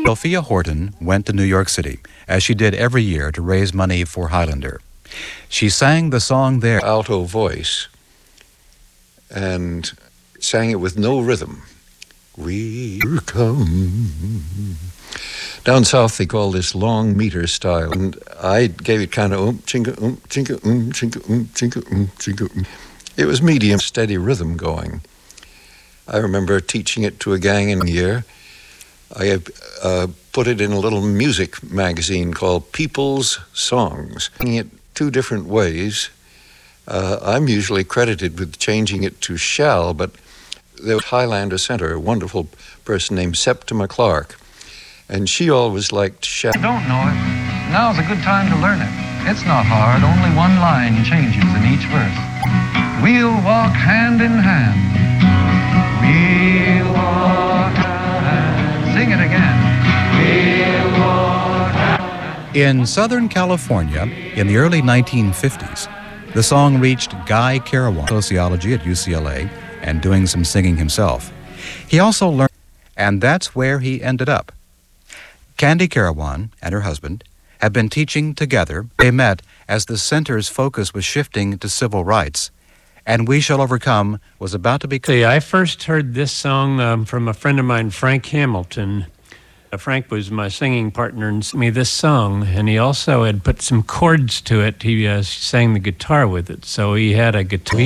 Sophia Horton went to New York City, as she did every year, to raise money for Highlander. She sang the song there, alto voice, and sang it with no rhythm. We'll come. Down south, they call this long meter style, and I gave it kind of chinka chinka chinka chinka chinka. It was medium, steady rhythm going. I remember teaching it to a gang in a year. I put it in a little music magazine called People's Songs. Singing it two different ways. I'm usually credited with changing it to shall, but there was Highlander Center, a wonderful person named Septima Clark, and she always liked shall. Don't know it. Now's a good time to learn it. It's not hard. Only one line changes in each verse. We'll walk hand in hand. We'll walk hand. Sing it again. We'll walk hand. In Southern California, in the early 1950s, the song reached Guy Carawan, sociology at UCLA, and doing some singing himself. He also learned, and that's where he ended up. Candy Carawan and her husband had been teaching together. They met as the center's focus was shifting to civil rights, and We Shall Overcome was about to become... I first heard this song from a friend of mine, Frank Hamilton. Frank was my singing partner and sent me this song, and he also had put some chords to it. He sang the guitar with it, so he had a guitar.